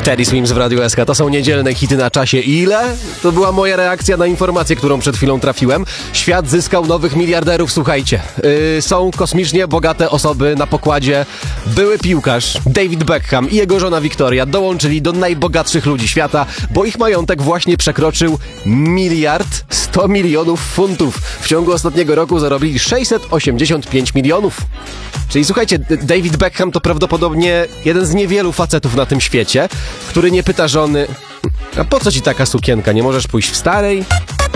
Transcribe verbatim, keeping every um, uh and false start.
Teddy Swims w Radiu S K. To są niedzielne hity na czasie. Ile? To była moja reakcja na informację, którą przed chwilą trafiłem. Świat zyskał nowych miliarderów, słuchajcie. Yy, są kosmicznie bogate osoby na pokładzie. Były piłkarz David Beckham i jego żona Victoria dołączyli do najbogatszych ludzi świata, bo ich majątek właśnie przekroczył miliard sto milionów funtów. W ciągu ostatniego roku zarobili sześćset osiemdziesiąt pięć milionów. Czyli słuchajcie, David Beckham to prawdopodobnie jeden z niewielu facetów na tym świecie, który nie pyta żony: a po co ci taka sukienka, nie możesz pójść w starej?